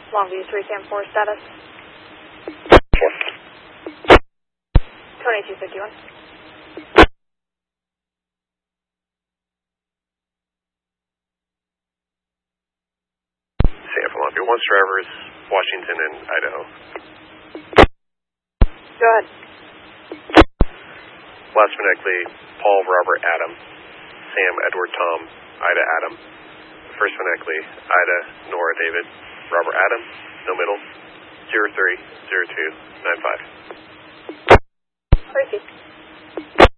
Longview 3 Cam 4 status. 2251. Sam from Longview 1 Traverse, Washington and Idaho. Go ahead. Last phonetically, Paul Robert Adam, Sam Edward Tom, Ida Adam. First phonetically, Ida Nora David, Robert Adam, no middle, 030295. Receive.